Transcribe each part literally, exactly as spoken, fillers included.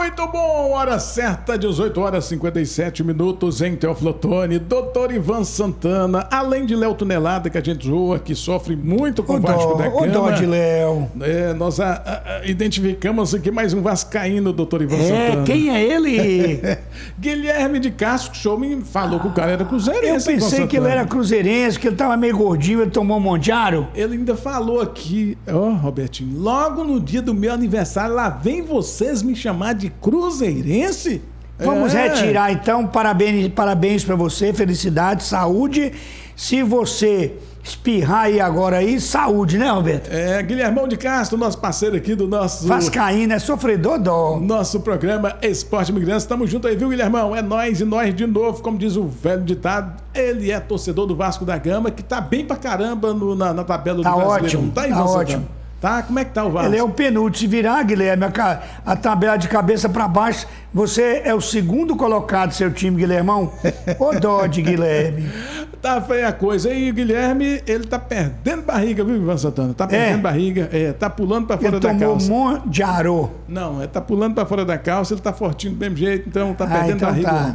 Muito bom, hora certa, dezoito horas e cinquenta e sete minutos em Teófilo Otoni, doutor Ivan Santana, além de Léo Tunelada, que a gente zoa, que sofre muito com o, o Vasco da Gama. O dó de Léo. É, nós a, a, a, identificamos aqui mais um vascaíno, doutor Ivan é, Santana. Quem é ele? Guilherme de Castro, que o show me falou que o cara era cruzeirense. Eu pensei que ele era cruzeirense, que ele tava meio gordinho, ele tomou um Mondiaro. Ele ainda falou aqui, ó, oh, Robertinho, logo no dia do meu aniversário, lá vem vocês me chamar de cruzeirense? Vamos é. retirar então, parabéns, parabéns para você, felicidade, saúde. Se você espirrar aí agora aí, saúde, né, Roberto? É, Guilhermão de Castro, nosso parceiro aqui do nosso... Vascaíno, é sofredor dó. Nosso programa Esporte Imigrantes. Tamo junto aí, viu, Guilhermão? É nós e nós de novo, como diz o velho ditado. Ele é torcedor do Vasco da Gama, que tá bem pra caramba no, na, na tabela tá do Brasileiro. Ótimo, Tá, tá ótimo. Tá? Como é que tá o Vasco? Ele é o penúltimo. Se virar, Guilherme, a, a tabela de cabeça para baixo, você é o segundo colocado do seu time, Guilhermão. Ô dó de Guilherme. Tá feia a coisa. E o Guilherme, ele tá perdendo barriga, viu, Ivan Santana? Tá perdendo é. barriga, é, tá pulando pra fora ele da calça. Ele tomou Mondiaro. Não, é, tá pulando pra fora da calça, ele tá fortinho do mesmo jeito, então tá perdendo ah, então barriga. Tá.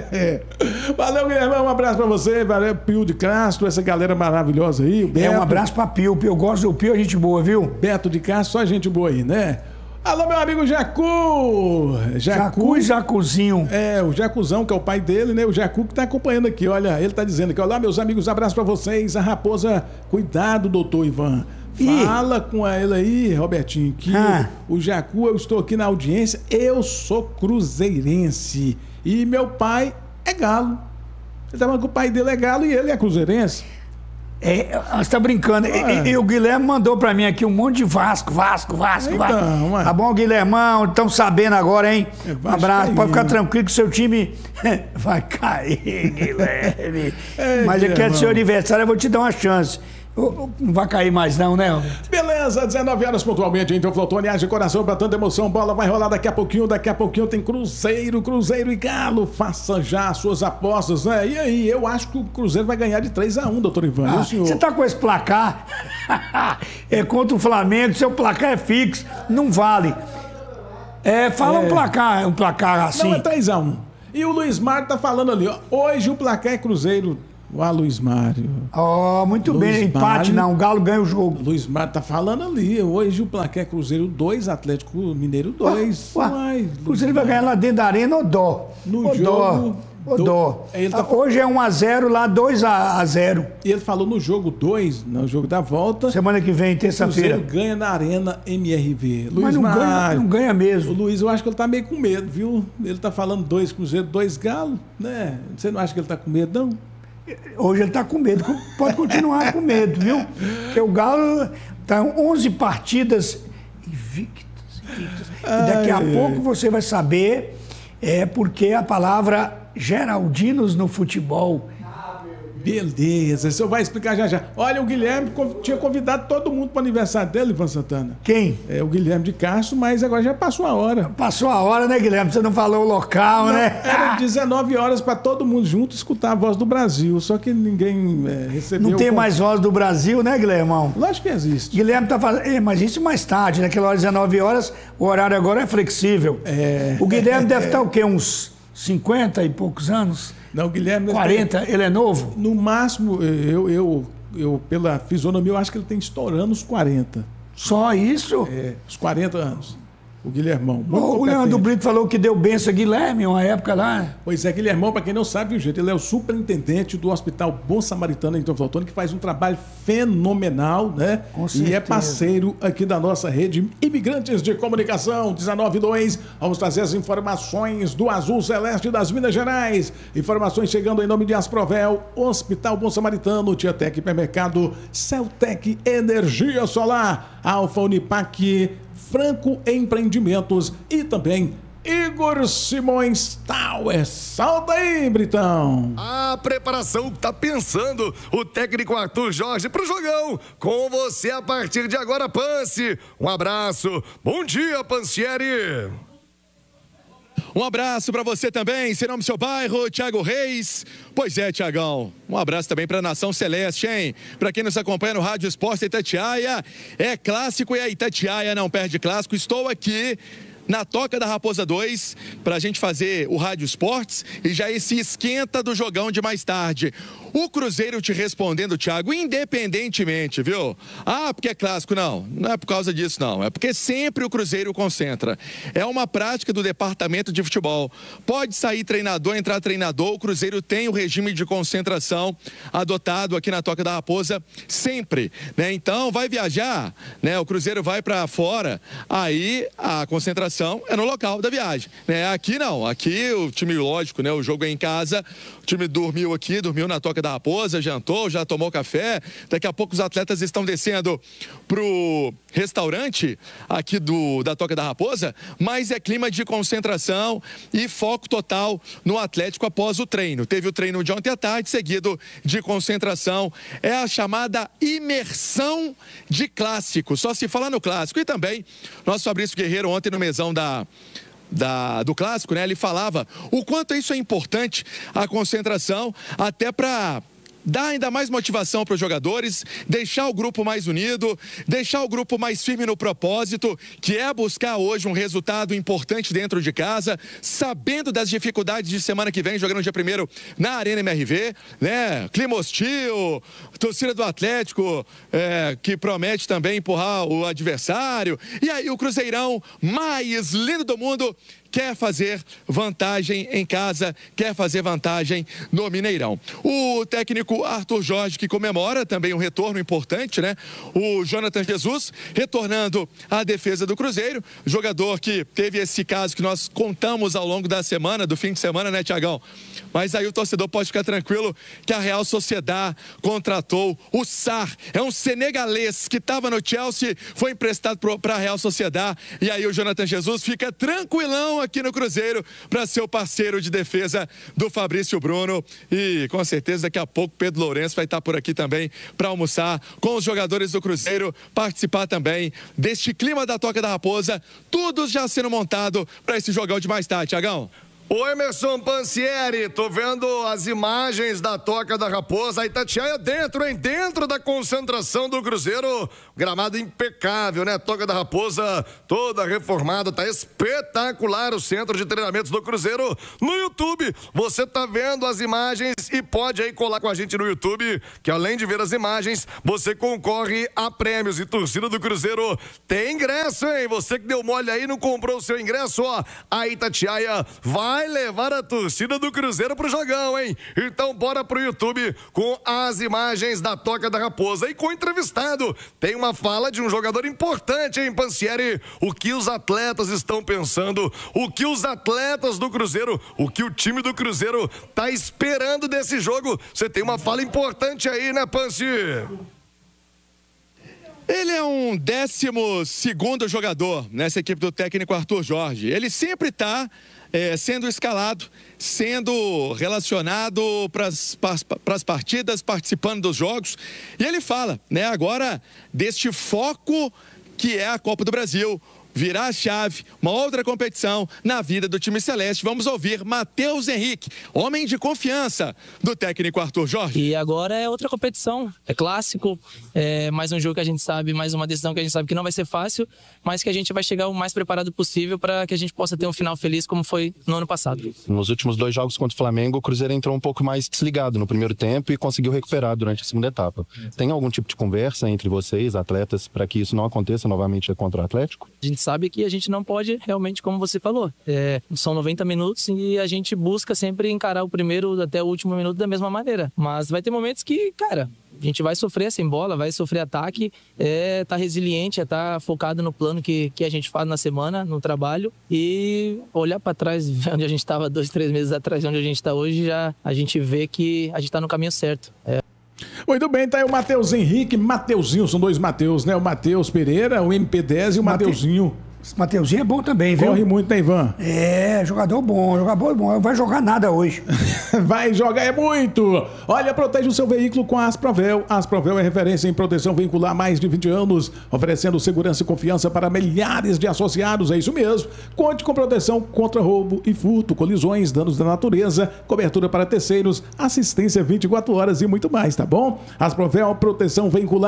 Valeu, Guilherme, um abraço pra você, valeu, Pio de Castro, essa galera maravilhosa aí. O Beto. É, um abraço pra Pio, eu gosto do Pio, é gente boa, viu? Beto de Castro, só gente boa aí, né? Alô, meu amigo Jacu! Jacu, Jacu e Jacuzinho. É, o Jacuzão, que é o pai dele, né? O Jacu que tá acompanhando aqui, olha, ele tá dizendo aqui, olá, meus amigos, abraço pra vocês. A Raposa, cuidado, doutor Ivan. Fala Ih. com ele aí, Robertinho, que ah. o Jacu, eu estou aqui na audiência, eu sou cruzeirense e meu pai é galo. Ele tá falando que o pai dele é galo e ele é cruzeirense. É, você tá brincando. E, e, e o Guilherme mandou pra mim aqui um monte de Vasco, Vasco, Vasco, então, Vasco. Ué. Tá bom, Guilhermão? Estão sabendo agora, hein? É, um abraço. Cair, pode ficar né? tranquilo que o seu time vai cair, Guilherme. É, Mas aqui é seu aniversário, eu vou te dar uma chance. Não vai cair mais não, né? Beleza, dezenove horas pontualmente, então Flotone, haja coração pra tanta emoção, bola vai rolar daqui a pouquinho, daqui a pouquinho tem Cruzeiro, Cruzeiro e Galo, faça já as suas apostas, né? E aí, eu acho que o Cruzeiro vai ganhar de três a um, doutor Ivan. Ah, você tá com esse placar, é contra o Flamengo, seu placar é fixo, não vale. É, fala é... um placar, um placar assim. Não, é três a um. E o Luiz Mário tá falando ali, ó, hoje o placar é Cruzeiro. O Luiz Mário. Ó, oh, muito Luiz bem. Empate Mário, não. O Galo ganha o jogo. Luiz Mário tá falando ali. Hoje o placar é Cruzeiro dois, Atlético Mineiro dois. Ué, ué. Cruzeiro vai ganhar lá dentro da arena ou dó? No o jogo. O do... dó. Tá... Hoje é um a zero, lá dois a zero. E ele falou no jogo dois, no jogo da volta. Semana que vem, terça-feira. Cruzeiro ganha na Arena M R V. Luiz Mas não Mário, ganha, não ganha mesmo. O Luiz, eu acho que ele tá meio com medo, viu? Ele tá falando dois Cruzeiro, dois Galo, né? Você não acha que ele tá com medo, não? Hoje ele está com medo, pode continuar com medo, viu? Porque o Galo está onze partidas invictas, invictas. E daqui a ai, pouco ai. você vai saber é porque a palavra Geraldinos no futebol. Beleza, o senhor vai explicar já já. Olha, o Guilherme tinha convidado todo mundo para o aniversário dele, Ivan Santana. Quem? É o Guilherme de Castro, mas agora já passou a hora. Passou a hora, né, Guilherme? Você não falou o local, não, né? Era dezenove horas para todo mundo junto escutar a Voz do Brasil, só que ninguém é, recebeu... Não tem mais Voz do Brasil, né, Guilhermão? Lógico que existe. Guilherme tá fazendo... É, mas isso mais tarde, naquela hora dezenove horas, o horário agora é flexível. É... O Guilherme deve estar o quê? Uns cinquenta e poucos anos? Não, o Guilherme... quarenta, tem... ele é novo? No máximo, eu, eu, eu, pela fisionomia, eu acho que ele tem estourando os quarenta. Só isso? É, os quarenta anos. O Guilhermão. O, o Leandro Brito falou que deu benção a Guilherme uma época lá. Pois é, Guilhermão, para quem não sabe, viu, gente, ele é o superintendente do Hospital Bom Samaritano em Teófilo Otoni, que faz um trabalho fenomenal, né? Com certeza. E é parceiro aqui da nossa rede Imigrantes de Comunicação, dezenove dois. Vamos trazer as informações do Azul Celeste das Minas Gerais. Informações chegando em nome de Asprovel, Hospital Bom Samaritano, Tietec Hipermercado, Celtec Energia Solar, Alfa Unipac, Franco Empreendimentos e também Igor Simões Tower. Salta aí, Britão. A preparação tá pensando o técnico Arthur Jorge pro jogão. Com você a partir de agora, Pance. Um abraço. Bom dia, Pancieri. Um abraço para você também, seu nome, seu bairro, Thiago Reis. Pois é, Thiagão. Um abraço também para a Nação Celeste, hein? Para quem nos acompanha no Rádio Esporte Itatiaia, é clássico e a Itatiaia não perde clássico. Estou aqui na Toca da Raposa dois, para a gente fazer o Rádio Esportes e já esse esquenta do jogão de mais tarde. O Cruzeiro te respondendo, Thiago, independentemente, viu? Ah, porque é clássico, não. Não é por causa disso, não. É porque sempre o Cruzeiro concentra. É uma prática do departamento de futebol. Pode sair treinador, entrar treinador, o Cruzeiro tem o regime de concentração adotado aqui na Toca da Raposa sempre, né? Então, vai viajar, né? O Cruzeiro vai para fora, aí a concentração é no local da viagem, né? Aqui não. Aqui o time, lógico, né? O jogo é em casa, o time dormiu aqui, dormiu na Toca da Raposa, jantou, já tomou café. Daqui a pouco os atletas estão descendo pro restaurante aqui do, da Toca da Raposa, mas é clima de concentração e foco total no Atlético após o treino. Teve o treino de ontem à tarde, seguido de concentração. É a chamada imersão de clássico. Só se fala no clássico. E também, nosso Fabrício Guerreiro, ontem no mesão da... Da, do clássico, né? Ele falava o quanto isso é importante, a concentração, até para dar ainda mais motivação para os jogadores, deixar o grupo mais unido, deixar o grupo mais firme no propósito, que é buscar hoje um resultado importante dentro de casa, sabendo das dificuldades de semana que vem, jogando dia primeiro na Arena M R V, né? Clima hostil, torcida do Atlético, é, que promete também empurrar o adversário, e aí o Cruzeirão mais lindo do mundo quer fazer vantagem em casa, quer fazer vantagem no Mineirão. O técnico Arthur Jorge, que comemora também um retorno importante, né? O Jonathan Jesus, retornando à defesa do Cruzeiro, jogador que teve esse caso que nós contamos ao longo da semana, do fim de semana, né, Tiagão? Mas aí o torcedor pode ficar tranquilo que a Real Sociedad contratou o Sarr, é um senegalês que estava no Chelsea, foi emprestado para a Real Sociedad, e aí o Jonathan Jesus fica tranquilão aqui no Cruzeiro para ser o parceiro de defesa do Fabrício Bruno, e com certeza daqui a pouco Pedro Lourenço vai estar por aqui também para almoçar com os jogadores do Cruzeiro, participar também deste clima da Toca da Raposa, tudo já sendo montado para esse jogão de mais tarde, Thiagão. Ô Emerson Pansieri, tô vendo as imagens da Toca da Raposa, a Itatiaia dentro, hein? Dentro da concentração do Cruzeiro, gramado impecável, né? Toca da Raposa toda reformada, tá espetacular o centro de treinamentos do Cruzeiro no YouTube. Você tá vendo as imagens e pode aí colar com a gente no YouTube, que além de ver as imagens, você concorre a prêmios. E torcida do Cruzeiro tem ingresso, hein? Você que deu mole aí, não comprou o seu ingresso, ó, a Itatiaia vai vai levar a torcida do Cruzeiro pro jogão, hein? Então bora pro YouTube com as imagens da Toca da Raposa e com o entrevistado. Tem uma fala de um jogador importante, hein, Pansieri? O que os atletas estão pensando, o que os atletas do Cruzeiro, o que o time do Cruzeiro tá esperando desse jogo. Você tem uma fala importante aí, né, Pansi? Ele é um décimo segundo jogador nessa equipe do técnico Arthur Jorge. Ele sempre está é, sendo escalado, sendo relacionado para as partidas, participando dos jogos. E ele fala, né, agora deste foco que é a Copa do Brasil. Virar a chave, uma outra competição na vida do time celeste. Vamos ouvir Matheus Henrique, homem de confiança do técnico Arthur Jorge. E agora é outra competição, é clássico, é mais um jogo que a gente sabe, mais uma decisão que a gente sabe que não vai ser fácil, mas que a gente vai chegar o mais preparado possível para que a gente possa ter um final feliz como foi no ano passado. Nos últimos dois jogos contra o Flamengo, o Cruzeiro entrou um pouco mais desligado no primeiro tempo e conseguiu recuperar durante a segunda etapa. Tem algum tipo de conversa entre vocês, atletas, para que isso não aconteça novamente contra o Atlético? A gente sabe que a gente não pode, realmente, como você falou, é, são noventa minutos e a gente busca sempre encarar o primeiro até o último minuto da mesma maneira. Mas vai ter momentos que, cara, a gente vai sofrer sem bola, vai sofrer ataque, é tá resiliente, é tá focado no plano que, que a gente faz na semana, no trabalho, e olhar para trás, ver onde a gente estava dois, três meses atrás, onde a gente está hoje, já a gente vê que a gente está no caminho certo. É. Muito bem, tá aí o Matheus Henrique, Mateuzinho, são dois Mateus, né? O Matheus Pereira, o M P dez e o Mate... Mateuzinho. Esse Mateuzinho é bom também, viu? Corre muito, né, Ivan? É, jogador bom, jogador bom. Não vai jogar nada hoje. Vai jogar é muito. Olha, protege o seu veículo com a Asprovel. A Asprovel é referência em proteção veicular há mais de vinte anos, oferecendo segurança e confiança para milhares de associados. É isso mesmo. Conte com proteção contra roubo e furto, colisões, danos da natureza, cobertura para terceiros, assistência vinte e quatro horas e muito mais, tá bom? Asprovel, proteção veicular.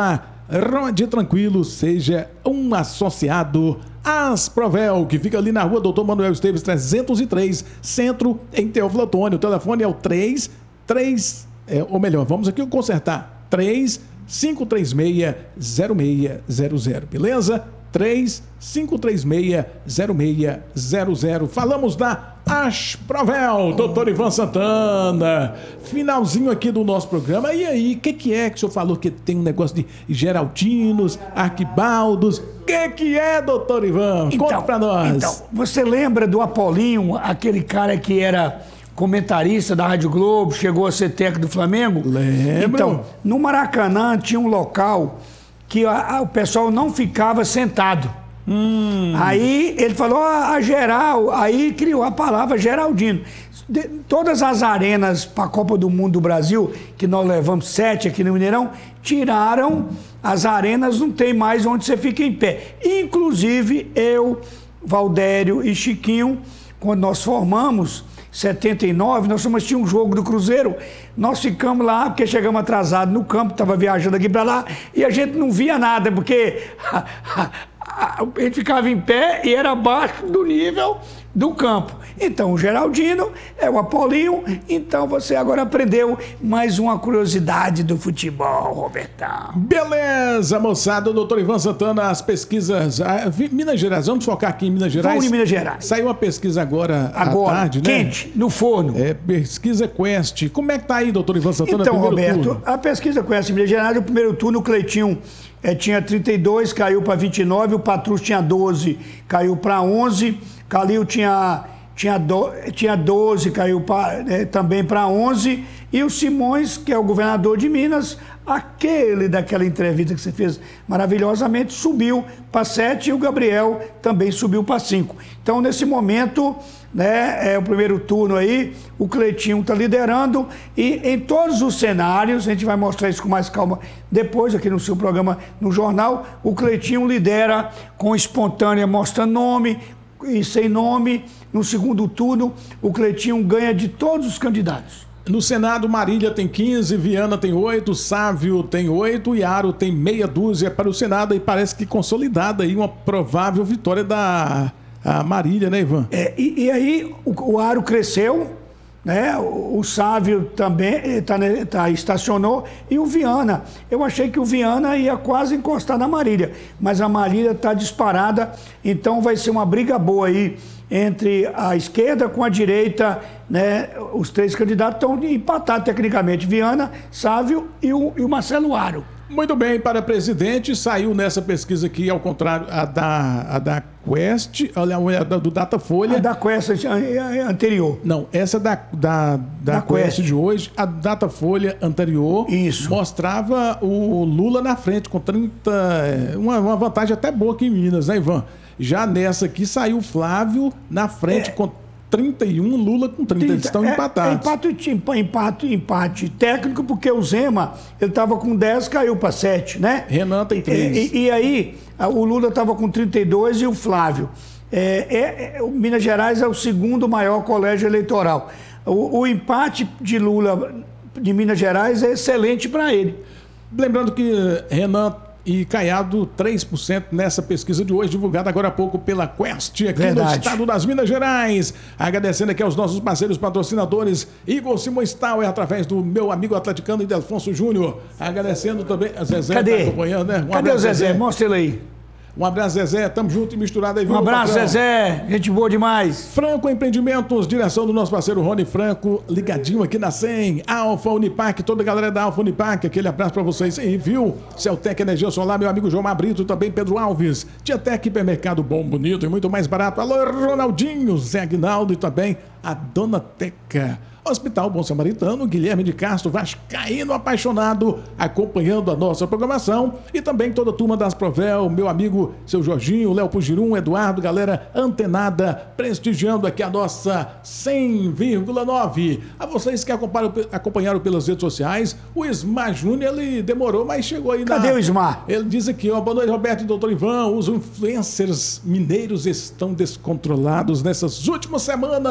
rode tranquilo, seja um associado Asprovel, que fica ali na rua Doutor Manuel Esteves trezentos e três, Centro, em Teófilo Otoni. O telefone é o três três, é, ou melhor, vamos aqui consertar, três cinco três seis, zero seis zero zero, beleza? três cinco três seis, zero seis zero zero. Falamos da Asprovel, doutor Ivan Santana. Finalzinho aqui do nosso programa. E aí, o que, que é que o senhor falou que tem um negócio de Geraldinos, Arquibaldos? O que, que é, doutor Ivan? Então, conta pra nós. Então, você lembra do Apolinho, aquele cara que era comentarista da Rádio Globo, chegou a ser técnico do Flamengo? Lembro. Então, no Maracanã tinha um local que a, a, o pessoal não ficava sentado. Hum. Aí ele falou, ah, a geral, aí criou a palavra Geraldino. De, todas as arenas para a Copa do Mundo do Brasil, que nós levamos sete aqui no Mineirão, tiraram as arenas, não tem mais onde você fica em pé. Inclusive eu, Valdério e Chiquinho, quando nós formamos, setenta e nove, nós fomos assistir um jogo do Cruzeiro, nós ficamos lá, porque chegamos atrasados no campo, estava viajando aqui para lá, e a gente não via nada, porque a, a, a, a gente ficava em pé e era abaixo do nível do campo. Então, o Geraldino é o Apolinho, então você agora aprendeu mais uma curiosidade do futebol, Robertão. Beleza, moçada, o doutor Ivan Santana, as pesquisas, a, Minas Gerais, vamos focar aqui em Minas Gerais. Vamos em Minas Gerais. Saiu uma pesquisa agora, agora à tarde, quente, né? no forno. É, pesquisa Quest. Como é que tá aí, doutor Ivan Santana? Então, Roberto, turno? a pesquisa Quest em Minas Gerais, o primeiro turno, o Cleitinho é, tinha trinta e dois, caiu para vinte e nove, o Patrus tinha doze, caiu para onze, Calil tinha... Tinha, do, tinha doze, caiu pra, é, também para onze. E o Simões, que é o governador de Minas, aquele daquela entrevista que você fez maravilhosamente, subiu para sete e o Gabriel também subiu para cinco. Então, nesse momento, né, é o primeiro turno aí, o Cleitinho está liderando e em todos os cenários, a gente vai mostrar isso com mais calma depois aqui no seu programa, no jornal, o Cleitinho lidera com espontânea, mostrando nome e sem nome. No segundo turno, o Cleitinho ganha de todos os candidatos. No Senado, Marília tem quinze, Viana tem oito, Sávio tem oito, Iaro tem meia dúzia para o Senado e parece que consolidada aí uma provável vitória da a Marília, né, Ivan? É, e, e aí o, o Aro cresceu, né? O, o Sávio também tá, tá, estacionou e o Viana. Eu achei que o Viana ia quase encostar na Marília, mas a Marília está disparada, então vai ser uma briga boa aí entre a esquerda com a direita, né? Os três candidatos estão empatados tecnicamente, Viana, Sávio e o, e o Marcelo Aro. Muito bem, para presidente, saiu nessa pesquisa aqui, ao contrário, a da, a da Quest, olha, a da, do Datafolha. A da Quest anterior. Não, essa da, da, da, da Quest, Quest de hoje, a Datafolha anterior, isso, mostrava o Lula na frente, com trinta, uma, uma vantagem até boa aqui em Minas, né, Ivan? Já nessa aqui saiu o Flávio na frente, é, com trinta e um, Lula com trinta, eles estão é, empatados. É empate, empate, empate técnico, porque o Zema, ele estava com dez, caiu para sete, né? Renan tem três. E, e, e aí, o Lula estava com trinta e dois e o Flávio. É, é, é, o Minas Gerais é o segundo maior colégio eleitoral. O, o empate de Lula de Minas Gerais é excelente para ele. Lembrando que Renan e Caiado, três por cento nessa pesquisa de hoje, divulgada agora há pouco pela Quest, aqui Verdade. no estado das Minas Gerais. Agradecendo aqui aos nossos parceiros patrocinadores, Igor Simões Tauer, através do meu amigo atleticano Idelfonso Júnior. Agradecendo também a Zezé, Cadê? Tá acompanhando, né? Um Cadê o Zezé? Zezé? Mostra ele aí. Um abraço, Zezé. Tamo junto e misturado aí. Um abraço, patrão. Zezé. Gente boa demais. Franco Empreendimentos, direção do nosso parceiro Rony Franco, ligadinho aqui na cem. Alfa Unipac, toda a galera da Alfa Unipac, aquele abraço pra vocês aí, viu? Celtec Energia Solar, meu amigo João Brito, também Pedro Alves. Tietec Hipermercado Bom, Bonito e muito mais barato. Alô, Ronaldinho, Zé Aguinaldo e também a Dona Teca. Hospital Bom Samaritano, Guilherme de Castro, vascaíno apaixonado, acompanhando a nossa programação. E também toda a turma das Provel, meu amigo, seu Jorginho, Léo Pugirum, Eduardo, galera antenada, prestigiando aqui a nossa cem vírgula nove. A vocês que acompanharam, acompanharam pelas redes sociais, o Ismar Júnior, ele demorou, mas chegou aí. Cadê na... o Ismar? Ele diz aqui, ó, boa noite, Roberto e doutor Ivan, os influencers mineiros estão descontrolados nessas últimas semanas.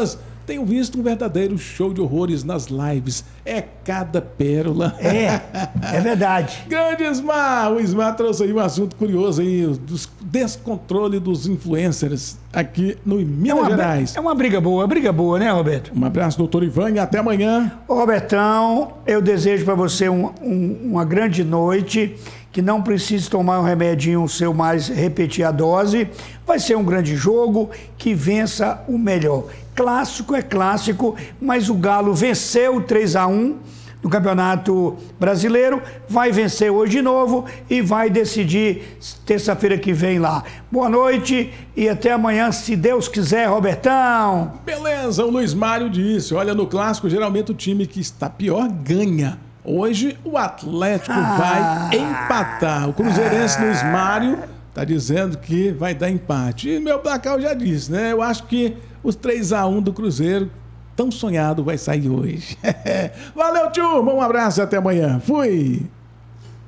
tenho visto um verdadeiro show de horrores nas lives. É cada pérola. É, é verdade. Grande Ismar! O Ismar trouxe aí um assunto curioso aí, dos descontrole dos influencers aqui no Minas é uma, Gerais. É uma briga boa, briga boa, né, Roberto? Um abraço, doutor Ivan, e até amanhã. Ô, Robertão, eu desejo para você um, um, uma grande noite, que não precise tomar um remedinho seu mais, repetir a dose. Vai ser um grande jogo, que vença o melhor. Clássico é clássico, mas o Galo venceu três a um no Campeonato Brasileiro, vai vencer hoje de novo e vai decidir terça-feira que vem lá. Boa noite e até amanhã, se Deus quiser, Robertão. Beleza, o Luiz Mário disse, olha, no clássico geralmente o time que está pior ganha. Hoje o Atlético ah, vai empatar. O cruzeirense ah, Luiz Mário está dizendo que vai dar empate. E meu placar eu já disse, né? Eu acho que os três a um do Cruzeiro, tão sonhado, vai sair hoje. Valeu, turma. Um abraço e até amanhã. Fui!